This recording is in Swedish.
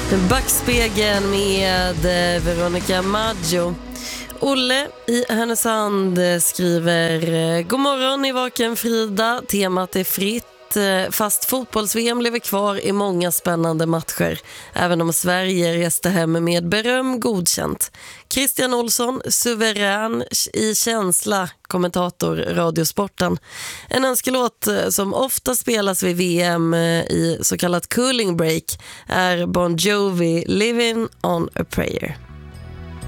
Backspegeln med Veronica Maggio. Olle i Härnösand skriver: God morgon i Vaken Frida. Temat är fritt. Fast fotbolls-VM lever kvar i många spännande matcher. Även om Sverige reste hem med beröm godkänt. Christian Olsson, suverän i känsla, kommentator Radiosporten. En önskelåt som ofta spelas vid VM i så kallat cooling break är Bon Jovi, Living on a Prayer.